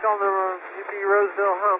on the UP Roseville hump.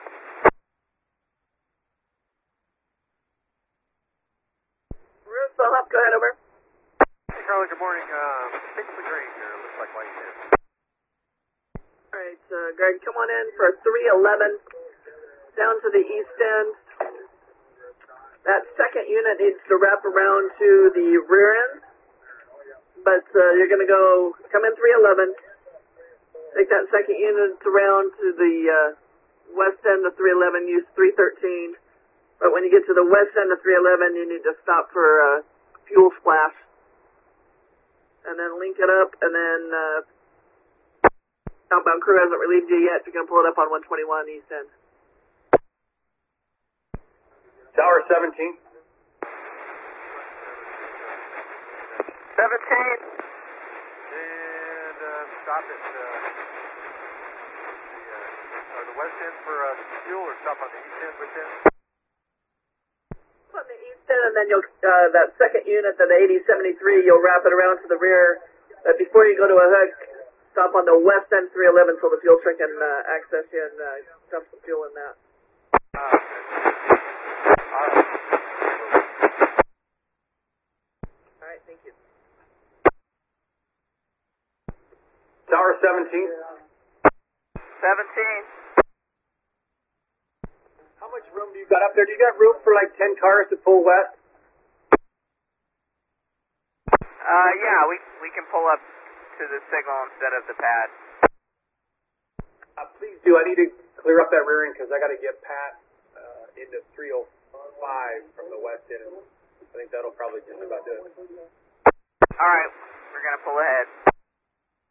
Roseville hump, go ahead, over. Hey, Charlie, good morning. Basically green here, looks like light here. Alright, Greg, come on in for 311 down to the east end. That second unit needs to wrap around to the rear end, but you're going to come in 311, take that second unit around to the west end of 311, use 313, but when you get to the west end of 311, you need to stop for fuel splash, and then link it up, and then outbound crew hasn't relieved you yet. You're going to pull it up on 121 east end. Tower 17. 17. And stop at the west end for fuel, or stop on the east end with them? On the east end, and then you'll that second unit, that 8073, you'll wrap it around to the rear. But before you go to a hook, stop on the west end 311 so the fuel truck can access you and dump some fuel in that. Alright, thank you. Tower 17. 17. How much room do you got up there? Do you got room for like 10 cars to pull west? Yeah, we can pull up to the signal instead of the pad. Please do. I need to clear up that rear end because I got to get Pat into 305 from the west end. I think that'll probably just about do it. Alright, we're going to pull ahead.